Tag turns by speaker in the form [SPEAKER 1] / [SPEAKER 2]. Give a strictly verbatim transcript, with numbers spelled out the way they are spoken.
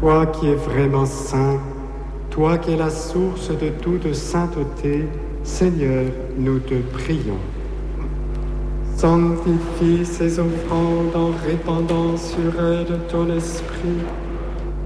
[SPEAKER 1] Toi qui es vraiment saint, toi qui es la source de toute sainteté, Seigneur, nous te prions. Sanctifie ces offrandes en répandant sur elles ton esprit,